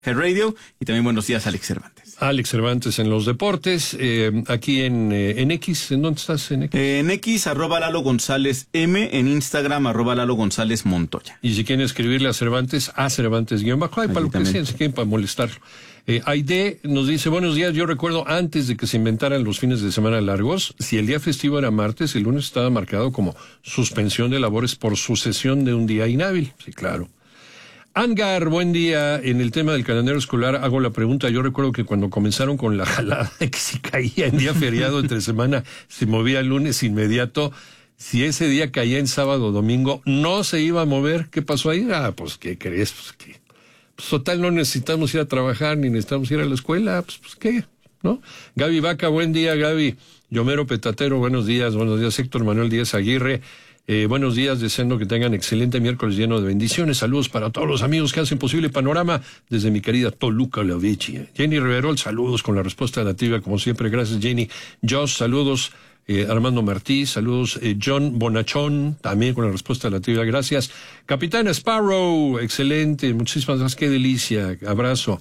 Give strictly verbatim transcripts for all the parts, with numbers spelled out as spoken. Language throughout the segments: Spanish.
Radio, y también buenos días, Alex Cervantes. Alex Cervantes en los deportes, eh, aquí en, eh, en X, ¿en dónde estás en X? Eh, en X, arroba Lalo González M, en Instagram, arroba Lalo González Montoya. Y si quieren escribirle a Cervantes, a Cervantes guión bajo, hay para lo que sea, si quieren para molestarlo. Eh, Aide nos dice, buenos días, yo recuerdo antes de que se inventaran los fines de semana largos, si el día festivo era martes, el lunes estaba marcado como suspensión de labores por sucesión de un día inhábil. Sí, claro. Angar, buen día. En el tema del calendario escolar hago la pregunta. Yo recuerdo que cuando comenzaron con la jalada que si caía en día feriado entre semana, se movía el lunes inmediato. Si ese día caía en sábado o domingo, no se iba a mover. ¿Qué pasó ahí? Ah, pues, ¿qué crees? Pues, ¿qué? Pues, total, no necesitamos ir a trabajar ni necesitamos ir a la escuela. Pues, pues ¿qué? ¿No? Gaby Vaca, buen día, Gaby. Yomero Petatero, buenos días. Buenos días, Héctor Manuel Díaz Aguirre. Eh, buenos días, deseando que tengan excelente miércoles lleno de bendiciones. Saludos para todos los amigos que hacen posible Panorama desde mi querida Toluca, la Vichy. Jenny Riverol, saludos con la respuesta nativa, como siempre. Gracias, Jenny. Josh, saludos. Eh, Armando Martí, saludos. Eh, John Bonachón, también con la respuesta nativa. Gracias. Capitán Sparrow, excelente. Muchísimas gracias. Qué delicia. Abrazo.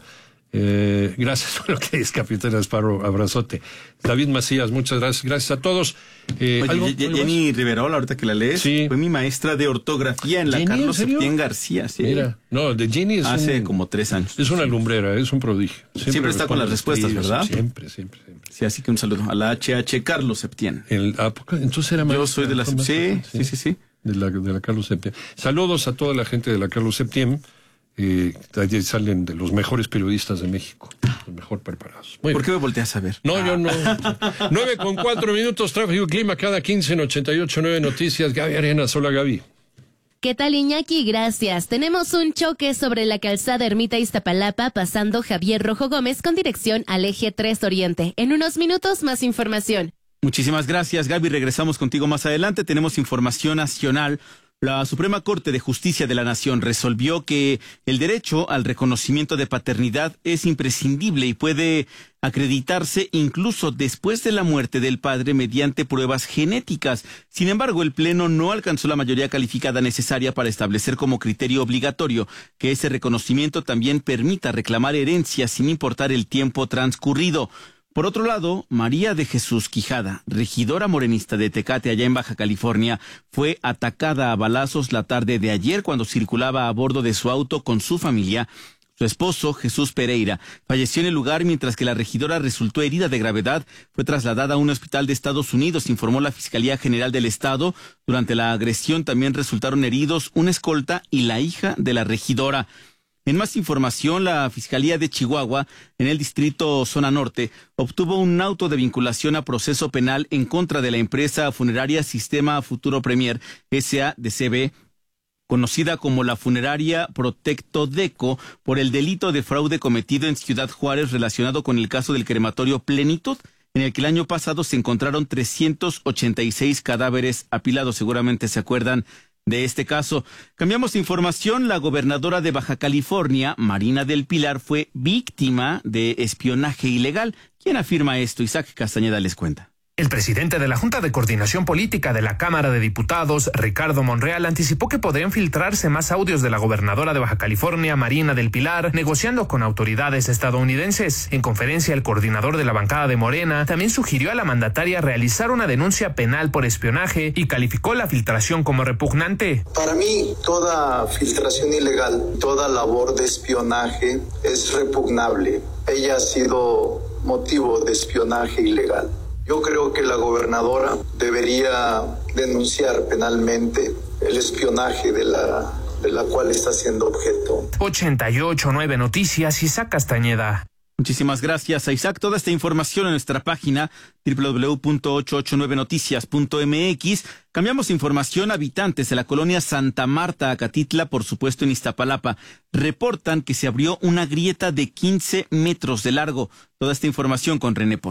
Eh, gracias por lo que es, Capitán Sparrow, abrazote. David Macías, muchas gracias, gracias a todos. Eh, Oye, ¿algo, Jenny ¿algo Riverol, ahorita que la lees, sí. Fue mi maestra de ortografía en la Jenny, Carlos ¿en serio? Septién García. Sí. Mira, no, de Jenny es hace un, como tres años. Es una lumbrera, es un prodigio. Siempre, siempre está con las respuestas, ¿verdad? Siempre, siempre, siempre. Sí, así que un saludo a la H H Carlos Septién. El, ah, entonces era Yo soy de la Septién. Sí, sí, sí, sí. De la, de la Carlos Septién. Saludos a toda la gente de la Carlos Septién. Eh, allí salen de los mejores periodistas de México, los mejor preparados. Muy ¿Por bien. qué me volteas a ver? No, ah. yo no. Nueve con cuatro minutos, tráfico y clima cada quince en ochenta y ocho nueve Noticias. Gaby Arenas, hola Gaby. ¿Qué tal, Iñaki? Gracias. Tenemos un choque sobre la calzada Ermita Iztapalapa, pasando Javier Rojo Gómez con dirección al eje tres Oriente. En unos minutos, más información. Muchísimas gracias, Gaby. Regresamos contigo más adelante. Tenemos información nacional. La Suprema Corte de Justicia de la Nación resolvió que el derecho al reconocimiento de paternidad es imprescindible y puede acreditarse incluso después de la muerte del padre mediante pruebas genéticas. Sin embargo, el Pleno no alcanzó la mayoría calificada necesaria para establecer como criterio obligatorio que ese reconocimiento también permita reclamar herencia sin importar el tiempo transcurrido. Por otro lado, María de Jesús Quijada, regidora morenista de Tecate allá en Baja California, fue atacada a balazos la tarde de ayer cuando circulaba a bordo de su auto con su familia. Su esposo, Jesús Pereira, falleció en el lugar mientras que la regidora resultó herida de gravedad. Fue trasladada a un hospital de Estados Unidos, informó la Fiscalía General del Estado. Durante la agresión también resultaron heridos un escolta y la hija de la regidora. En más información, la Fiscalía de Chihuahua, en el distrito Zona Norte, obtuvo un auto de vinculación a proceso penal en contra de la empresa funeraria Sistema Futuro Premier S A de C B, conocida como la funeraria Protectodeco, por el delito de fraude cometido en Ciudad Juárez relacionado con el caso del crematorio Plenitud, en el que el año pasado se encontraron trescientos ochenta y seis cadáveres apilados. Seguramente se acuerdan de este caso. Cambiamos de información. La gobernadora de Baja California, Marina del Pilar, fue víctima de espionaje ilegal. ¿Quién afirma esto? Isaac Castañeda les cuenta. El presidente de la Junta de Coordinación Política de la Cámara de Diputados, Ricardo Monreal, anticipó que podrían filtrarse más audios de la gobernadora de Baja California, Marina del Pilar, negociando con autoridades estadounidenses. En conferencia, el coordinador de la bancada de Morena también sugirió a la mandataria realizar una denuncia penal por espionaje y calificó la filtración como repugnante. Para mí, toda filtración ilegal, toda labor de espionaje es repugnable. Ella ha sido motivo de espionaje ilegal. Yo creo que la gobernadora debería denunciar penalmente el espionaje de la, de la cual está siendo objeto. ochenta y ocho nueve Noticias, Isaac Castañeda. Muchísimas gracias a Isaac. Toda esta información en nuestra página doble u doble u doble u punto ochocientos ochenta y nueve noticias punto m x. Cambiamos información. Habitantes de la colonia Santa Marta, Acatitla, por supuesto en Iztapalapa, reportan que se abrió una grieta de quince metros de largo. Toda esta información con René Ponce.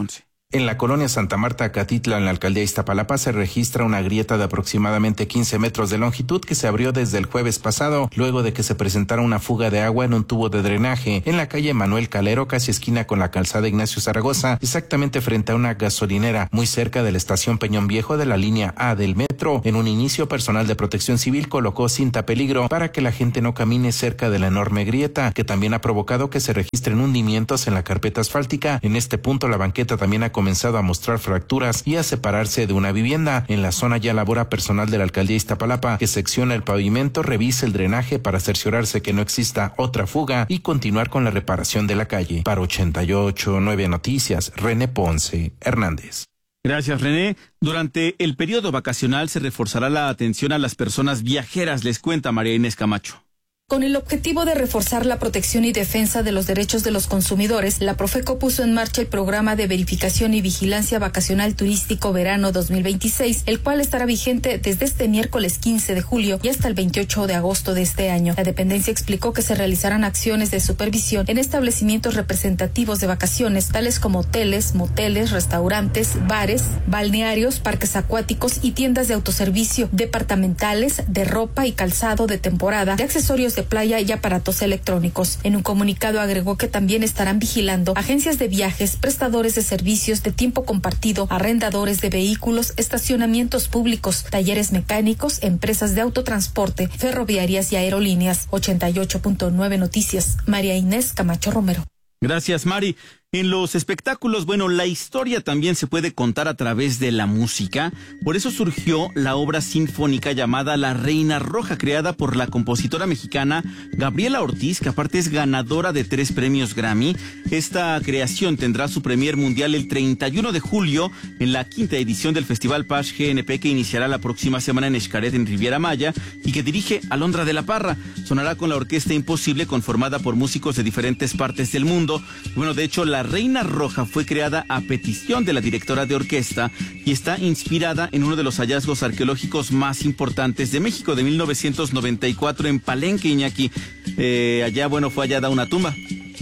En la colonia Santa Marta, Acatitla, en la alcaldía Iztapalapa, se registra una grieta de aproximadamente quince metros de longitud que se abrió desde el jueves pasado, luego de que se presentara una fuga de agua en un tubo de drenaje en la calle Manuel Calero, casi esquina con la calzada Ignacio Zaragoza, exactamente frente a una gasolinera, muy cerca de la estación Peñón Viejo de la línea A del metro. En un inicio, personal de Protección Civil colocó cinta peligro para que la gente no camine cerca de la enorme grieta, que también ha provocado que se registren hundimientos en la carpeta asfáltica. En este punto, la banqueta también ha comenzado a mostrar fracturas y a separarse de una vivienda. En la zona ya labora personal de la alcaldía Iztapalapa, que secciona el pavimento, revisa el drenaje para cerciorarse que no exista otra fuga y continuar con la reparación de la calle. Para ochenta y ocho punto nueve Noticias, René Ponce Hernández. Gracias, René. Durante el periodo vacacional se reforzará la atención a las personas viajeras, les cuenta María Inés Camacho. Con el objetivo de reforzar la protección y defensa de los derechos de los consumidores, la Profeco puso en marcha el programa de verificación y vigilancia vacacional turístico verano dos mil veintiséis, el cual estará vigente desde este miércoles quince de julio y hasta el veintiocho de agosto de este año. La dependencia explicó que se realizarán acciones de supervisión en establecimientos representativos de vacaciones, tales como hoteles, moteles, restaurantes, bares, balnearios, parques acuáticos y tiendas de autoservicio, departamentales, de ropa y calzado de temporada, de accesorios de de playa y aparatos electrónicos. En un comunicado agregó que también estarán vigilando agencias de viajes, prestadores de servicios de tiempo compartido, arrendadores de vehículos, estacionamientos públicos, talleres mecánicos, empresas de autotransporte, ferroviarias y aerolíneas. ochenta y ocho punto nueve Noticias, María Inés Camacho Romero. Gracias, Mari. En los espectáculos, bueno, la historia también se puede contar a través de la música. Por eso surgió la obra sinfónica llamada La Reina Roja, creada por la compositora mexicana Gabriela Ortiz, que aparte es ganadora de tres premios Grammy. Esta creación tendrá su premier mundial el treinta y uno de julio en la quinta edición del Festival Pash G N P, que iniciará la próxima semana en Xcaret, en Riviera Maya, y que dirige Alondra de la Parra. Sonará con la Orquesta Imposible, conformada por músicos de diferentes partes del mundo. Bueno, de hecho, la La Reina Roja fue creada a petición de la directora de orquesta y está inspirada en uno de los hallazgos arqueológicos más importantes de México, de mil novecientos noventa y cuatro en Palenque, Iñaki. Eh, allá, bueno, fue hallada una tumba.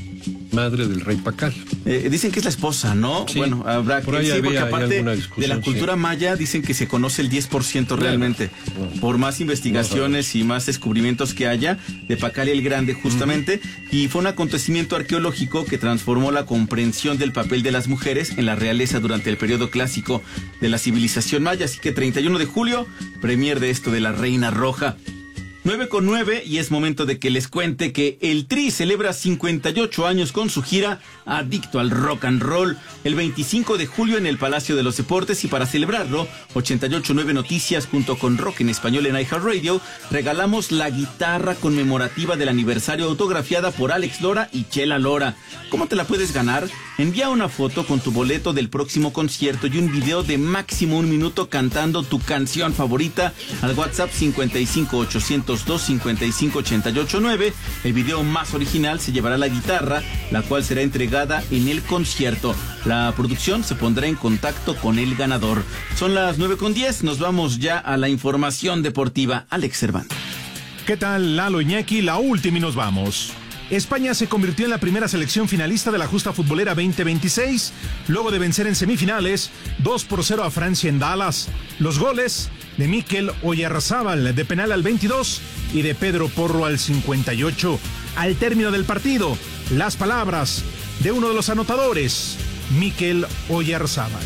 Madre del rey Pacal. Eh, dicen que es la esposa, ¿no? Sí. Bueno, habrá por ahí que sí, porque había, aparte de la cultura sí. maya dicen que se conoce el diez por ciento realmente. Bueno, por más investigaciones bueno, y más descubrimientos que haya de Pacal el Grande, justamente. Uh-huh. Y fue un acontecimiento arqueológico que transformó la comprensión del papel de las mujeres en la realeza durante el periodo clásico de la civilización maya. Así que treinta y uno de julio, premier de esto de La Reina Roja. nueve con nueve, y es momento de que les cuente que el Tri celebra cincuenta y ocho años con su gira Adicto al Rock and Roll el veinticinco de julio en el Palacio de los Deportes, y para celebrarlo, ochenta y ocho punto nueve Noticias junto con Rock en Español en iHeartRadio regalamos la guitarra conmemorativa del aniversario autografiada por Alex Lora y Chela Lora. ¿Cómo te la puedes ganar? Envía una foto con tu boleto del próximo concierto y un video de máximo un minuto cantando tu canción favorita al WhatsApp cincuenta y cinco ochocientos dos cincuenta y cinco ochenta y ocho nueve. El video más original se llevará la guitarra, la cual será entregada en el concierto. La producción se pondrá en contacto con el ganador. Son las nueve con diez, nos vamos ya a la información deportiva. Alex Cervantes. ¿Qué tal, Lalo, Iñaki? La última y nos vamos. España se convirtió en la primera selección finalista de la justa futbolera veinte veintiséis, luego de vencer en semifinales dos por cero a Francia en Dallas. Los goles de Mikel Oyarzábal de penal al veintidós y de Pedro Porro al cincuenta y ocho. Al término del partido, las palabras de uno de los anotadores, Mikel Oyarzábal.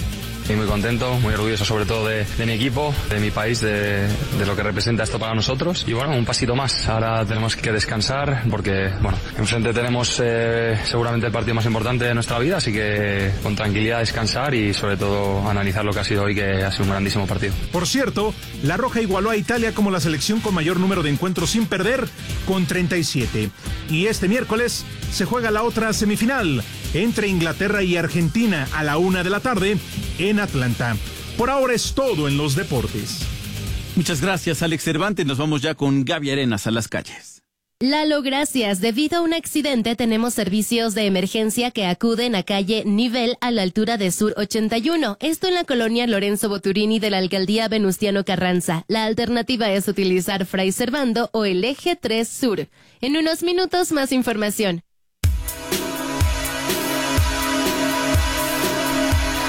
Y muy contento, muy orgulloso sobre todo de, de mi equipo, de mi país, de, de lo que representa esto para nosotros. Y bueno, un pasito más. Ahora tenemos que descansar porque, bueno, enfrente tenemos eh, seguramente el partido más importante de nuestra vida, así que con tranquilidad descansar y sobre todo analizar lo que ha sido hoy, que ha sido un grandísimo partido. Por cierto, la Roja igualó a Italia como la selección con mayor número de encuentros sin perder, con treinta y siete. Y este miércoles se juega la otra semifinal entre Inglaterra y Argentina a la una de la tarde en Atlanta. Por ahora es todo en los deportes. Muchas gracias, Alex Cervantes. Nos vamos ya con Gaby Arenas a las calles. Lalo, gracias. Debido a un accidente, tenemos servicios de emergencia que acuden a calle Nivel a la altura de Sur ochenta y uno. Esto en la colonia Lorenzo Boturini de la alcaldía Venustiano Carranza. La alternativa es utilizar Fray Servando o el eje tres Sur. En unos minutos, más información.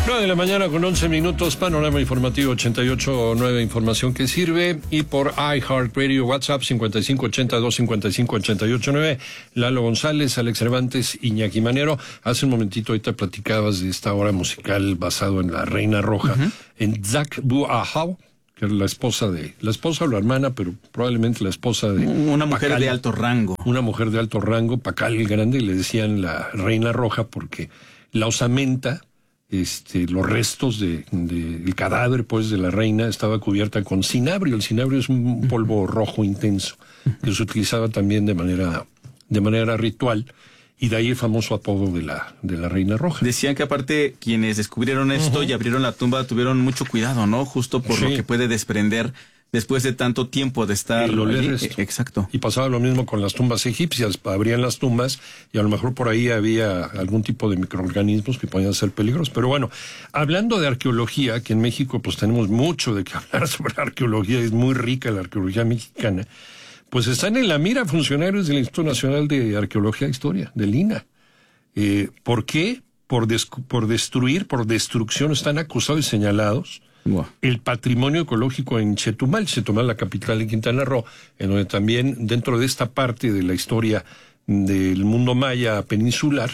nueve de la mañana con once minutos, panorama informativo ochenta y ocho punto nueve, información que sirve, y por iHeartRadio, WhatsApp cincuenta y cinco ochenta y dos cincuenta y cinco ochenta y ocho nueve, Lalo González, Alex Cervantes, Iñaki Manero. Hace un momentito ahorita platicabas de esta obra musical basado en la Reina Roja, uh-huh. en Zach Buahau, que es la esposa de, la esposa o la hermana, pero probablemente la esposa de... Una mujer Pacal, de alto rango. Una mujer de alto rango, Pacal el Grande, le decían la Reina Roja porque la osamenta, este, los restos de, de el cadáver, pues, de la reina estaba cubierta con cinabrio. El cinabrio es un polvo rojo intenso que se utilizaba también de manera, de manera ritual. Y de ahí el famoso apodo de la, de la Reina Roja. Decían que aparte quienes descubrieron esto uh-huh. y abrieron la tumba tuvieron mucho cuidado, ¿no? Justo por sí. lo que puede desprender después de tanto tiempo de estar allí. Exacto. Y pasaba lo mismo con las tumbas egipcias. Abrían las tumbas y a lo mejor por ahí había algún tipo de microorganismos que podían ser peligrosos. Pero bueno, hablando de arqueología, que en México pues tenemos mucho de qué hablar sobre arqueología, es muy rica la arqueología mexicana. Pues están en la mira funcionarios del Instituto Nacional de Arqueología e Historia, del I N A. Eh, ¿Por qué? Por, des- por destruir, por destrucción, están acusados y señalados wow. el patrimonio ecológico en Chetumal. Chetumal, la capital de Quintana Roo, en donde también dentro de esta parte de la historia del mundo maya peninsular,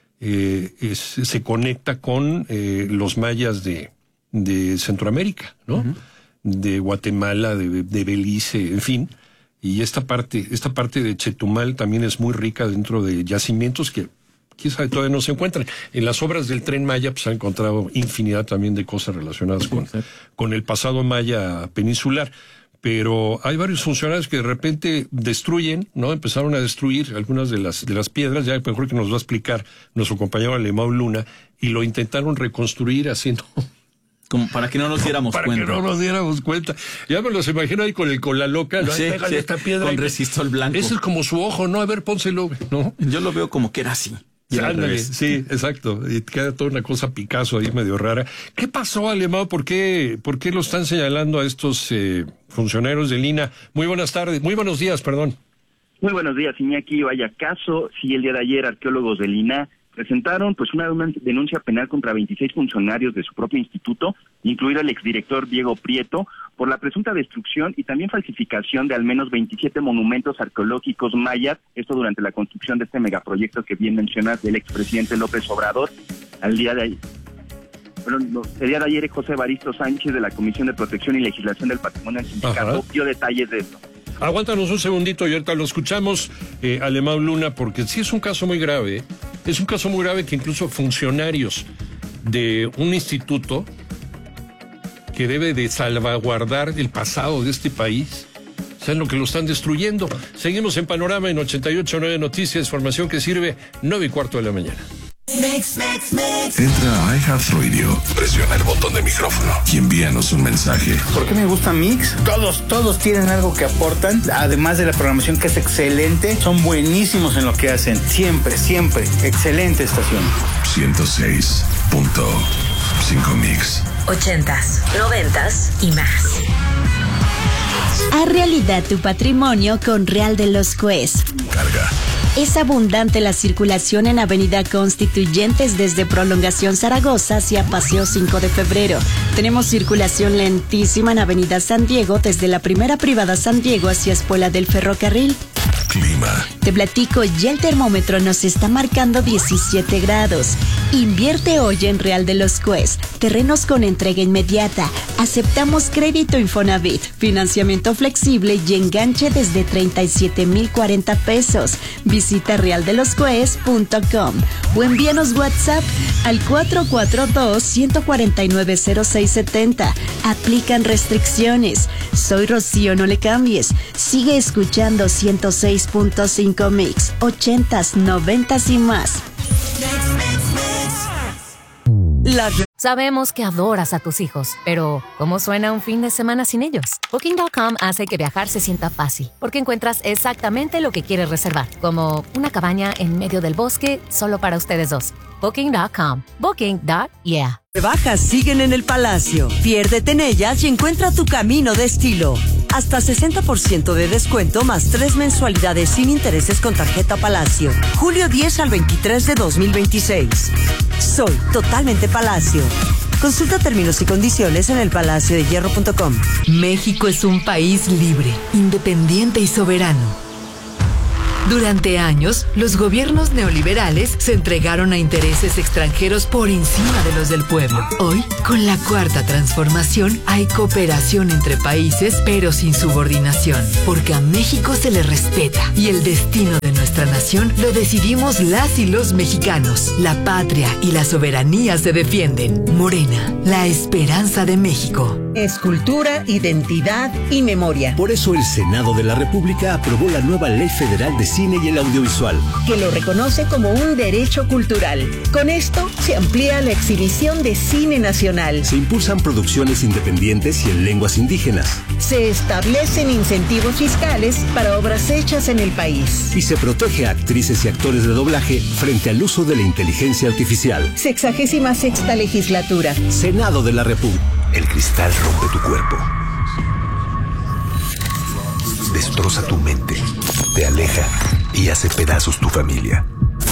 eh, es, se conecta con eh, los mayas de, de Centroamérica, ¿no? Uh-huh. De Guatemala, de, de Belice, en fin. Y esta parte, esta parte de Chetumal también es muy rica dentro de yacimientos que quizá todavía no se encuentran. En las obras del Tren Maya pues se han encontrado infinidad también de cosas relacionadas con, con el pasado maya peninsular. Pero hay varios funcionarios que de repente destruyen, ¿no? Empezaron a destruir algunas de las, de las piedras, ya mejor que nos va a explicar nuestro compañero Alemão Luna, y lo intentaron reconstruir haciendo... Como para que no nos diéramos para cuenta. Para que no nos diéramos cuenta. Ya me los imagino ahí con el con la loca, ¿no? Sí, Ay, pégale sí, esta piedra. Con resistol blanco. Ese es como su ojo, ¿no? A ver, pónselo, ¿no? Yo lo veo como que era así. Ándale, sí, exacto. Y queda toda una cosa Picasso ahí medio rara. ¿Qué pasó, Alemão? ¿Por qué, por qué lo están señalando a estos eh, funcionarios del I N A? Muy buenas tardes, muy buenos días, perdón. Muy buenos días, Iñaki. Vaya caso, sí, el día de ayer arqueólogos del I N A presentaron pues una, una denuncia penal contra veintiséis funcionarios de su propio instituto, incluido el exdirector Diego Prieto, por la presunta destrucción y también falsificación de al menos veintisiete monumentos arqueológicos mayas, esto durante la construcción de este megaproyecto que bien mencionas del expresidente López Obrador. Al día de ayer, bueno, el día de ayer José Evaristo Sánchez de la Comisión de Protección y Legislación del Patrimonio del Sindicato dio detalles de esto. Aguántanos un segundito y ahorita lo escuchamos, eh, Alemão Luna, porque sí es un caso muy grave, ¿eh? Es un caso muy grave que incluso funcionarios de un instituto que debe de salvaguardar el pasado de este país sean lo que lo están destruyendo. Seguimos en Panorama en ochenta y ocho punto nueve Noticias, información que sirve, nueve y cuarto de la mañana. Mix, mix, mix. Entra a iHeartRadio, presiona el botón de micrófono y envíanos un mensaje. ¿Por qué me gusta Mix? Todos, todos tienen algo que aportan, además de la programación que es excelente, son buenísimos en lo que hacen, siempre, siempre, excelente estación. ciento seis punto cinco Mix. Ochentas, noventas y más. Haz realidad tu patrimonio con Real de los Cues. Carga. Es abundante la circulación en Avenida Constituyentes desde Prolongación Zaragoza hacia Paseo cinco de febrero. Tenemos circulación lentísima en Avenida San Diego desde la primera privada San Diego hacia Espuela del Ferrocarril. Clima. Te platico, ya el termómetro nos está marcando diecisiete grados. Invierte hoy en Real de los Cues. Terrenos con entrega inmediata. Aceptamos crédito Infonavit, financiamiento flexible y enganche desde treinta y siete mil cuarenta pesos. Visita real de los cues punto com o envíanos WhatsApp al cuatro cuatro dos, uno cuatro nueve, cero seis siete cero. Aplican restricciones. Soy Rocío, no le cambies. Sigue escuchando ciento seis punto cinco Mix, ochentas, noventas y más. La... Sabemos que adoras a tus hijos, pero ¿cómo suena un fin de semana sin ellos? Booking punto com hace que viajar se sienta fácil, porque encuentras exactamente lo que quieres reservar, como una cabaña en medio del bosque solo para ustedes dos. Booking punto com. Booking. Yeah. Rebajas siguen en el Palacio. Piérdete en ellas y encuentra tu camino de estilo. Hasta sesenta por ciento de descuento más tres mensualidades sin intereses con tarjeta Palacio. julio diez al veintitrés de dos mil veintiséis. Soy totalmente Palacio. Consulta términos y condiciones en el palacio de hierro punto com. México es un país libre, independiente y soberano. Durante años, los gobiernos neoliberales se entregaron a intereses extranjeros por encima de los del pueblo. Hoy, con la cuarta transformación, hay cooperación entre países, pero sin subordinación, porque a México se le respeta y el destino de nuestra nación lo decidimos las y los mexicanos. La patria y la soberanía se defienden. Morena, la esperanza de México. Escultura, identidad y memoria. Por eso el Senado de la República aprobó la nueva Ley Federal de Cine y el Audiovisual, que lo reconoce como un derecho cultural. Con esto se amplía la exhibición de cine nacional. Se impulsan producciones independientes y en lenguas indígenas. Se establecen incentivos fiscales para obras hechas en el país. Y se protege a actrices y actores de doblaje frente al uso de la inteligencia artificial. Sexagésima sexta legislatura. Senado de la República. El cristal rompe tu cuerpo. Destroza tu mente. Te aleja y hace pedazos tu familia.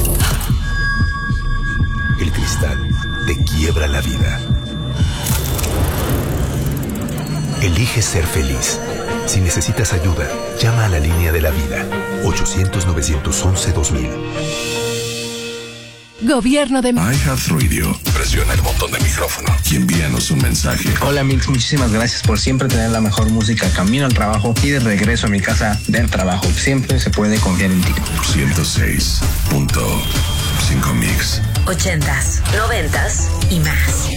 El cristal te quiebra la vida. Elige ser feliz. Si necesitas ayuda, llama a la línea de la vida. ochocientos, novecientos once, dos mil. Gobierno de iHeartRadio. Presiona el botón de micrófono y envíanos un mensaje. Hola Mix, muchísimas gracias por siempre tener la mejor música camino al trabajo y de regreso a mi casa del trabajo. Siempre se puede confiar en ti. ciento seis punto cinco Mix. Ochentas, noventas y más.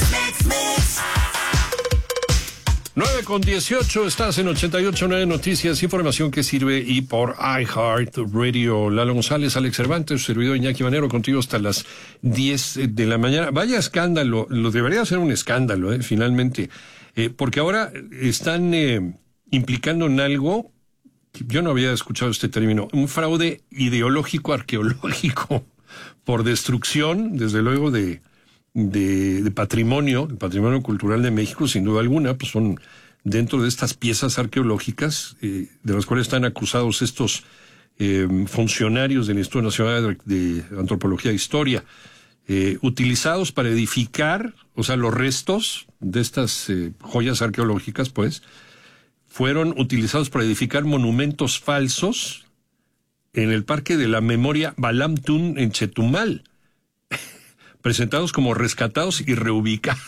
nueve con dieciocho, estás en ochenta y ocho punto nueve Noticias, información que sirve y por iHeartRadio. Lalo González, Alex Cervantes, su servidor Iñaki Manero, contigo hasta las diez de la mañana. Vaya escándalo, lo debería ser un escándalo, eh, finalmente, eh, porque ahora están eh, implicando en algo, que yo no había escuchado este término, un fraude ideológico arqueológico por destrucción, desde luego, de... De, de patrimonio, el patrimonio cultural de México, sin duda alguna, pues son dentro de estas piezas arqueológicas, eh, de las cuales están acusados estos eh, funcionarios del Instituto Nacional de, de Antropología e Historia, eh, utilizados para edificar, o sea, los restos de estas eh, joyas arqueológicas, pues, fueron utilizados para edificar monumentos falsos en el Parque de la Memoria Balamtún en Chetumal, presentados como rescatados y reubicados.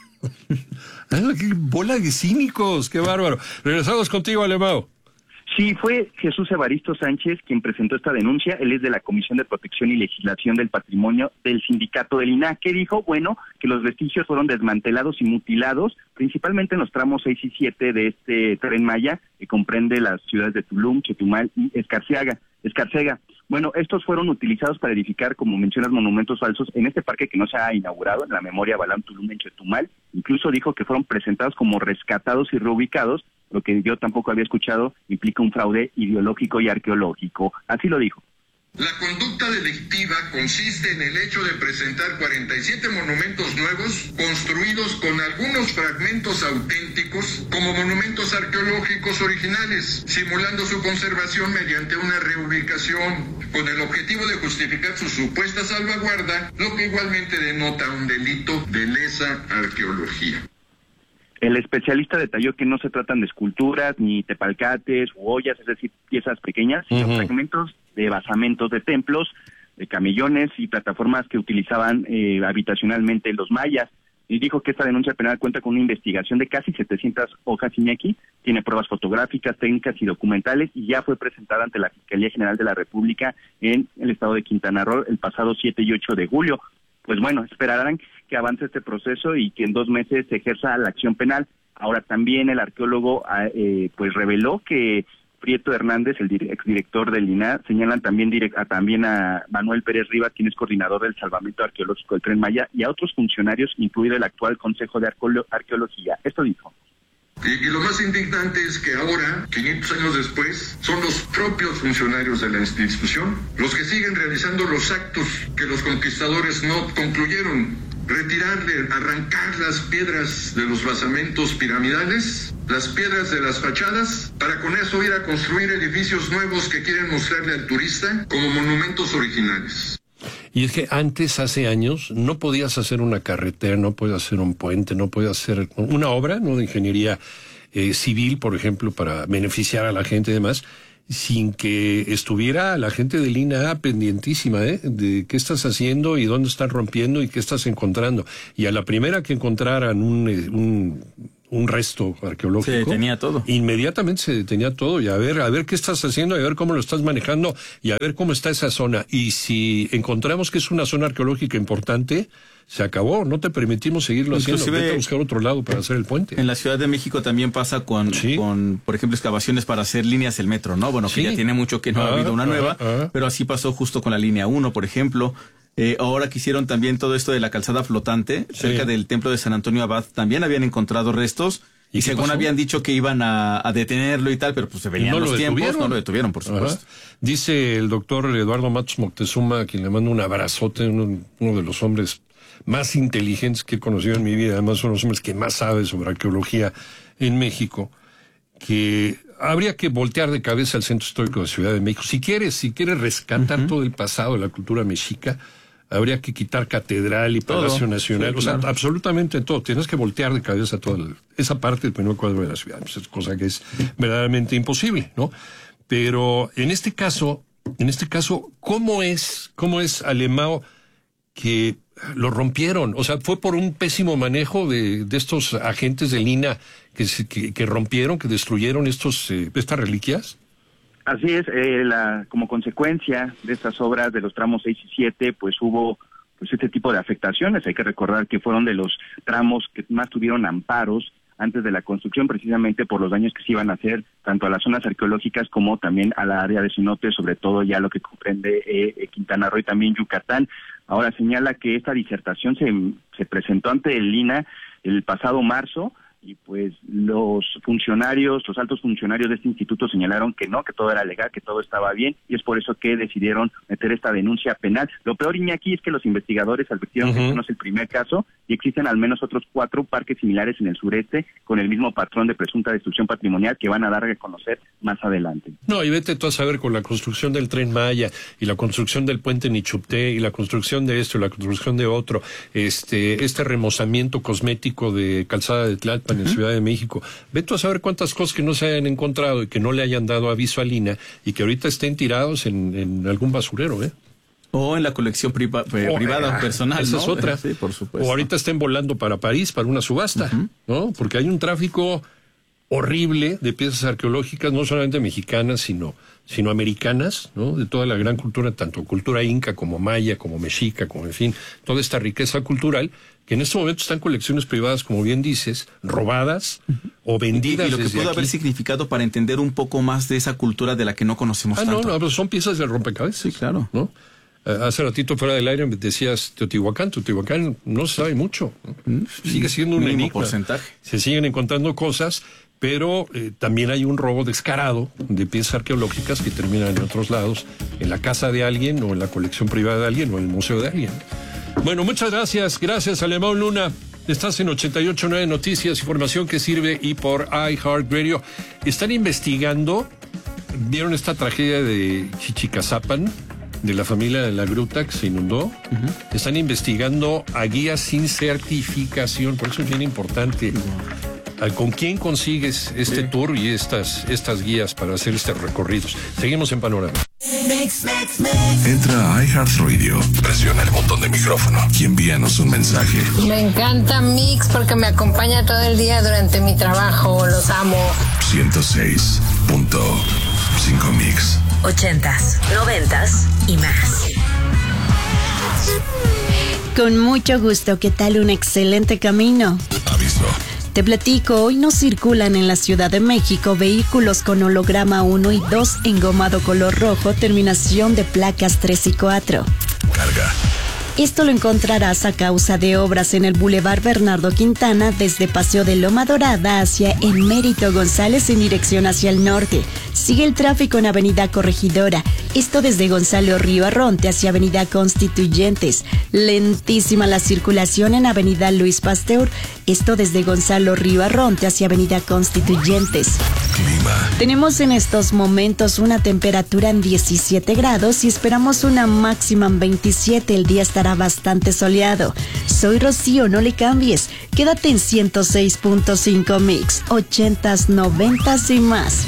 ¡Qué bola de cínicos! ¡Qué bárbaro! Regresamos contigo, Alemão. Sí, fue Jesús Evaristo Sánchez quien presentó esta denuncia. Él es de la Comisión de Protección y Legislación del Patrimonio del Sindicato del I N A H, que dijo, bueno, que los vestigios fueron desmantelados y mutilados, principalmente en los tramos seis y siete de este Tren Maya, que comprende las ciudades de Tulum, Chetumal y Escarcega. Escarcega. Bueno, estos fueron utilizados para edificar, como mencionas, monumentos falsos en este parque que no se ha inaugurado, en la Memoria Balam Tulum en Chetumal. Incluso dijo que fueron presentados como rescatados y reubicados, lo que yo tampoco había escuchado, implica un fraude ideológico y arqueológico. Así lo dijo. La conducta delictiva consiste en el hecho de presentar cuarenta y siete monumentos nuevos construidos con algunos fragmentos auténticos como monumentos arqueológicos originales, simulando su conservación mediante una reubicación, con el objetivo de justificar su supuesta salvaguarda, lo que igualmente denota un delito de lesa arqueología. El especialista detalló que no se tratan de esculturas, ni tepalcates u ollas, es decir, piezas pequeñas, sino uh-huh. fragmentos de basamentos de templos, de camellones y plataformas que utilizaban eh, habitacionalmente los mayas. Y dijo que esta denuncia penal cuenta con una investigación de casi setecientas hojas Iñaki, tiene pruebas fotográficas, técnicas y documentales, y ya fue presentada ante la Fiscalía General de la República en el estado de Quintana Roo el pasado siete y ocho de julio. Pues bueno, esperarán que avance este proceso y que en dos meses se ejerza la acción penal. Ahora también el arqueólogo eh, pues reveló que Prieto Hernández, el exdirector del I N A H, señalan también, direct, a, también a Manuel Pérez Rivas, quien es coordinador del salvamento arqueológico del Tren Maya, y a otros funcionarios, incluido el actual Consejo de Arqueolo- Arqueología. Esto dijo. Y, y lo más indignante es que ahora, quinientos años después, son los propios funcionarios de la institución los que siguen realizando los actos que los conquistadores no concluyeron. Retirarle, arrancar las piedras de los basamentos piramidales, las piedras de las fachadas, para con eso ir a construir edificios nuevos que quieren mostrarle al turista como monumentos originales. Y es que antes, hace años, no podías hacer una carretera, no podías hacer un puente, no podías hacer una obra, ¿no?, de ingeniería eh, civil, por ejemplo, para beneficiar a la gente y demás, sin que estuviera la gente del I N A H pendientísima, ¿eh?, de qué estás haciendo y dónde estás rompiendo y qué estás encontrando. Y a la primera que encontraran un, un, un resto arqueológico, se detenía todo. Inmediatamente se detenía todo, y a ver, a ver qué estás haciendo, y a ver cómo lo estás manejando, y a ver cómo está esa zona. Y si encontramos que es una zona arqueológica importante, se acabó, no te permitimos seguirlo haciendo, vete a buscar otro lado para hacer el puente. En la Ciudad de México también pasa con, sí. con por ejemplo, excavaciones para hacer líneas del metro, ¿no? Bueno, que sí. ya tiene mucho que no ah, ha habido una ah, nueva, ah. pero así pasó justo con la línea uno, por ejemplo. Eh, ahora que hicieron también todo esto de la calzada flotante, sí. cerca del templo de San Antonio Abad, también habían encontrado restos, y, y según pasó? habían dicho que iban a, a detenerlo y tal, pero pues se venían no los tiempos, no lo detuvieron, por supuesto. Ajá. Dice el doctor Eduardo Matos Moctezuma, a quien le mando un abrazote, uno, uno de los hombres más inteligentes que he conocido en mi vida, además son los hombres que más saben sobre arqueología en México, que habría que voltear de cabeza al Centro Histórico de Ciudad de México. Si quieres, si quieres rescatar uh-huh. todo el pasado de la cultura mexica, habría que quitar Catedral y Palacio todo. Nacional, sí, o claro. sea, absolutamente todo. Tienes que voltear de cabeza toda la, esa parte del primer cuadro de la ciudad, pues es cosa que es verdaderamente imposible, ¿no? Pero en este caso, en este caso, ¿cómo es, cómo es Alemão que lo rompieron? O sea, ¿fue por un pésimo manejo de, de estos agentes del I N A H que, que, que rompieron, que destruyeron estos eh, estas reliquias? Así es, eh, la, como consecuencia de estas obras de los tramos seis y siete, pues hubo pues este tipo de afectaciones. Hay que recordar que fueron de los tramos que más tuvieron amparos antes de la construcción, precisamente por los daños que se iban a hacer tanto a las zonas arqueológicas como también a la área de cenotes, sobre todo ya lo que comprende eh, Quintana Roo y también Yucatán. Ahora señala que esta disertación se, se presentó ante el I N A H el pasado marzo, y pues los funcionarios, los altos funcionarios de este instituto señalaron que no, que todo era legal, que todo estaba bien, y es por eso que decidieron meter esta denuncia penal. Lo peor, Iñaki, es que los investigadores advirtieron uh-huh. que este no es el primer caso, y existen al menos otros cuatro parques similares en el sureste con el mismo patrón de presunta destrucción patrimonial que van a dar a conocer más adelante. No, y vete tú a saber, con la construcción del Tren Maya y la construcción del puente Nichupté y la construcción de esto y la construcción de otro, este este remozamiento cosmético de Calzada de Tlalpan en Ciudad de México. Ve tú a saber cuántas cosas que no se hayan encontrado y que no le hayan dado aviso al I N A H y que ahorita estén tirados en, en algún basurero, ¿eh? O en la colección priva, eh, oh, privada o personal, esa ¿no? es otra. Sí, por supuesto. O ahorita estén volando para París para una subasta, uh-huh. ¿no? Porque hay un tráfico horrible de piezas arqueológicas, no solamente mexicanas, sino sino americanas, ¿no? De toda la gran cultura, tanto cultura inca como maya, como mexica, como en fin, toda esta riqueza cultural, que en este momento están colecciones privadas, como bien dices, robadas uh-huh. o vendidas. Y, y lo que pudo aquí. haber significado para entender un poco más de esa cultura de la que no conocemos ah, tanto. No, no, pues son piezas de rompecabezas. Sí, claro. ¿No? Uh, hace ratito fuera del aire decías Teotihuacán. Teotihuacán no se sabe mucho. ¿no? Sigue siendo un mínimo enigma. porcentaje. Se siguen encontrando cosas, pero eh, también hay un robo descarado de piezas arqueológicas que terminan en otros lados, en la casa de alguien o en la colección privada de alguien o en el museo de alguien. Bueno, muchas gracias. Gracias, Alemão Luna. Estás en ochenta y ocho punto nueve Noticias, información que sirve, y por iHeartRadio. Están investigando, vieron esta tragedia de Chichicazapan, de la familia de la gruta que se inundó. Uh-huh. Están investigando a guías sin certificación, por eso es bien importante. Uh-huh. ¿Con quién consigues este sí. tour y estas, estas guías para hacer estos recorridos? Seguimos en Panorama. Mix, mix, mix. Entra a iHeartRadio, presiona el botón de micrófono y envíanos un mensaje. Me encanta Mix porque me acompaña todo el día durante mi trabajo. Los amo. ciento seis punto cinco Mix. Ochentas, noventas y más. Con mucho gusto, ¿qué tal? Un excelente camino. Aviso. Te platico, hoy no circulan en la Ciudad de México vehículos con holograma uno y dos engomado color rojo, terminación de placas tres y cuatro. Carga. Esto lo encontrarás a causa de obras en el Boulevard Bernardo Quintana, desde Paseo de Loma Dorada hacia Emérito González en dirección hacia el norte. Sigue el tráfico en Avenida Corregidora, esto desde Gonzalo Río Arronte hacia Avenida Constituyentes. Lentísima la circulación en Avenida Luis Pasteur, esto desde Gonzalo Río Arronte hacia Avenida Constituyentes. Clima. Tenemos en estos momentos una temperatura en diecisiete grados y esperamos una máxima en veintisiete. El día estará bastante soleado. Soy Rocío, no le cambies. Quédate en ciento seis punto cinco Mix, ochentas, noventas y más.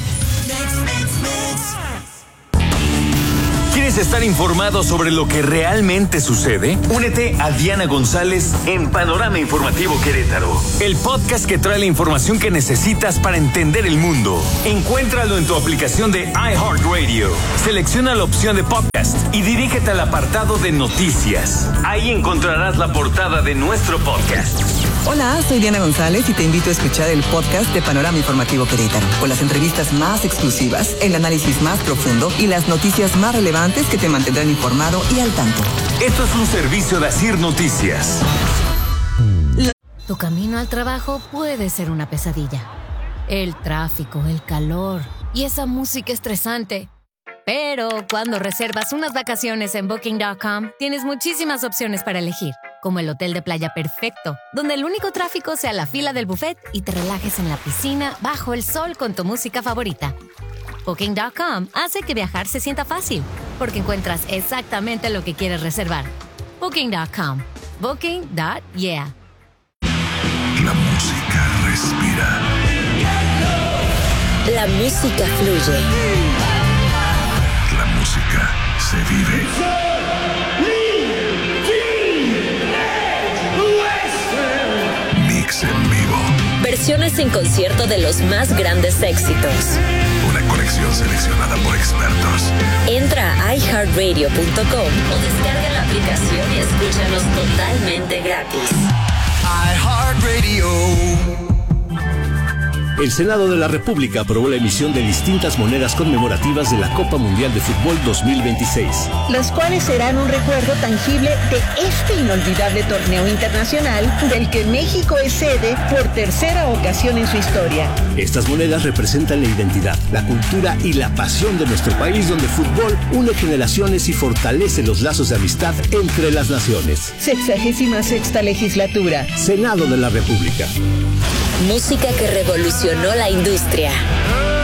¿Quieres estar informado sobre lo que realmente sucede? Únete a Diana González en Panorama Informativo Querétaro, el podcast que trae la información que necesitas para entender el mundo. Encuéntralo en tu aplicación de iHeartRadio. Selecciona la opción de podcast y dirígete al apartado de noticias. Ahí encontrarás la portada de nuestro podcast. Hola, soy Diana González y te invito a escuchar el podcast de Panorama Informativo Querétaro, con las entrevistas más exclusivas, el análisis más profundo y las noticias más relevantes que te mantendrán informado y al tanto. Esto es un servicio de Asir Noticias. Tu camino al trabajo puede ser una pesadilla. El tráfico, el calor y esa música estresante. Pero cuando reservas unas vacaciones en Booking punto com, tienes muchísimas opciones para elegir, como el hotel de playa perfecto, donde el único tráfico sea la fila del buffet y te relajes en la piscina bajo el sol con tu música favorita. Booking punto com hace que viajar se sienta fácil, porque encuentras exactamente lo que quieres reservar. Booking punto com. Booking punto yeah. La música respira. La música fluye. La música se vive. Mix en vivo. Versiones en concierto de los más grandes éxitos. Una colección seleccionada por expertos. Entra a i heart radio punto com o descarga la aplicación y escúchanos totalmente gratis. iHeartRadio. El Senado de la República aprobó la emisión de distintas monedas conmemorativas de la Copa Mundial de Fútbol dos mil veintiséis. Las cuales serán un recuerdo tangible de este inolvidable torneo internacional del que México es sede por tercera ocasión en su historia. Estas monedas representan la identidad, la cultura y la pasión de nuestro país, donde el fútbol une generaciones y fortalece los lazos de amistad entre las naciones. Sexagésima sexta legislatura. Senado de la República. Música que revolucionó la industria.